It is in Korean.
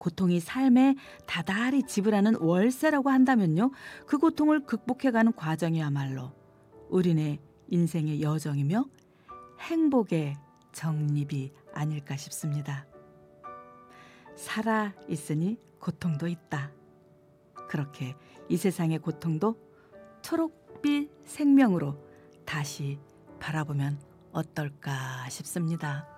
고통이 삶에 다달이 지불하는 월세라고 한다면요. 그 고통을 극복해가는 과정이야말로 우리네 인생의 여정이며 행복의 정립이 아닐까 싶습니다. 살아 있으니 고통도 있다. 그렇게 이 세상의 고통도 초록빛 생명으로 다시 바라보면 어떨까 싶습니다.